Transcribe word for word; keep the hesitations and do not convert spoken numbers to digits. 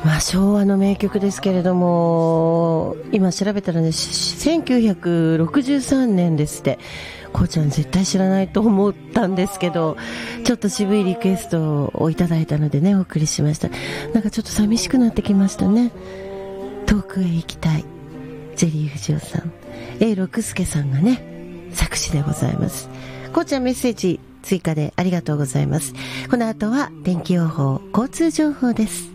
まあ、昭和の名曲ですけれども、今調べたらね、せんきゅうひゃくろくじゅうさんねんですって。こうちゃん絶対知らないと思ったんですけど、ちょっと渋いリクエストをいただいたのでね、お送りしました。なんかちょっと寂しくなってきましたね。遠くへ行きたい、ゼリー藤尾さん、 A 六輔さんがね作詞でございます。こうちゃんメッセージ追加でありがとうございます。この後は天気予報、交通情報です。